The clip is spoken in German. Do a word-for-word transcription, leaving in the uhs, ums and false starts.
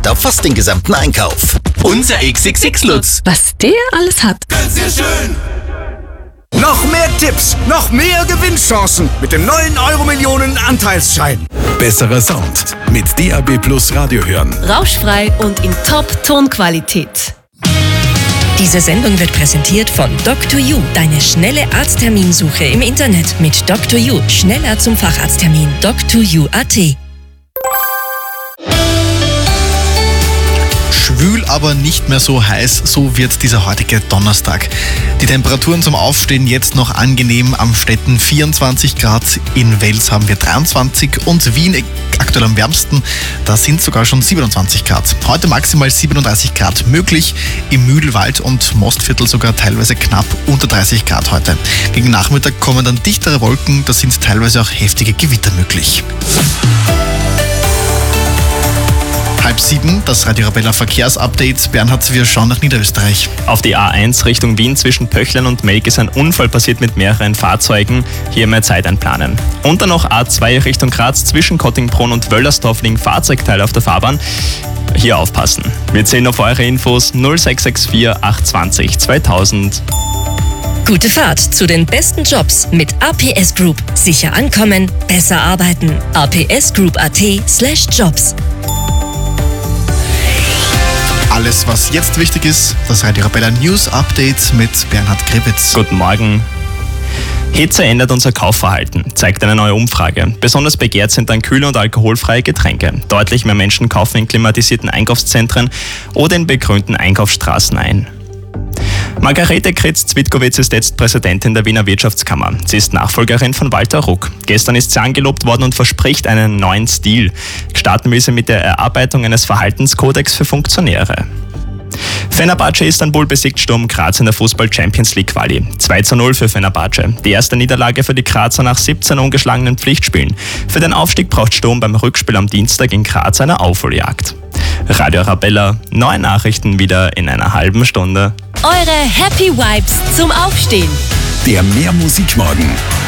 Prozent auf fast den gesamten Einkauf. Unser X X X-Lutz. Was der alles hat. Ganz sehr schön. Noch mehr Tipps, noch mehr Gewinnchancen mit dem neuen Euro-Millionen-Anteilsschein. Besserer Sound mit D A B Plus Radio hören. Rauschfrei und in Top-Tonqualität. Diese Sendung wird präsentiert von Doctor You, deine schnelle Arztterminsuche im Internet mit Doctor You. Schneller zum Facharzttermin. Doctor You Punkt A T. Schwül, aber nicht mehr so heiß, so wird dieser heutige Donnerstag. Die Temperaturen zum Aufstehen jetzt noch angenehm, am Städten vierundzwanzig Grad, in Wels haben wir dreiundzwanzig und Wien aktuell am wärmsten, da sind sogar schon siebenundzwanzig Grad. Heute maximal siebenunddreißig Grad möglich, im Mühlwald und Mostviertel sogar teilweise knapp unter dreißig Grad heute. Gegen Nachmittag kommen dann dichtere Wolken, da sind teilweise auch heftige Gewitter möglich. Halb sieben, das Radio Arabella Verkehrsupdate. Bernhard, wir schauen nach Niederösterreich. Auf die A eins Richtung Wien zwischen Pöchlern und Melk ist ein Unfall passiert mit mehreren Fahrzeugen. Hier mehr Zeit einplanen. Und dann noch A zwei Richtung Graz zwischen Kottingbrunn und Wöllersdorf liegen Fahrzeugteile auf der Fahrbahn. Hier aufpassen. Wir zählen auf eure Infos null sechs sechs vier acht zwei null zweitausend. Gute Fahrt zu den besten Jobs mit A P S Group. Sicher ankommen, besser arbeiten. A P S Group Punkt A T slash Jobs. Alles, was jetzt wichtig ist, das Radio Arabella News Update mit Bernhard Gribitz. Guten Morgen. Hitze ändert unser Kaufverhalten, zeigt eine neue Umfrage. Besonders begehrt sind dann kühle und alkoholfreie Getränke. Deutlich mehr Menschen kaufen in klimatisierten Einkaufszentren oder in begrünten Einkaufsstraßen ein. Margarete Kritz-Zwitkowitz ist jetzt Präsidentin der Wiener Wirtschaftskammer. Sie ist Nachfolgerin von Walter Ruck. Gestern ist sie angelobt worden und verspricht einen neuen Stil. Starten will sie mit der Erarbeitung eines Verhaltenskodex für Funktionäre. Fenerbahce Istanbul besiegt Sturm Graz in der Fußball-Champions-League-Quali. zwei zu null für Fenerbahce. Die erste Niederlage für die Grazer nach siebzehn ungeschlagenen Pflichtspielen. Für den Aufstieg braucht Sturm beim Rückspiel am Dienstag in Graz eine Aufholjagd. Radio Arabella, neue Nachrichten wieder in einer halben Stunde. Eure Happy Vibes zum Aufstehen. Der Mehr Musikmorgen.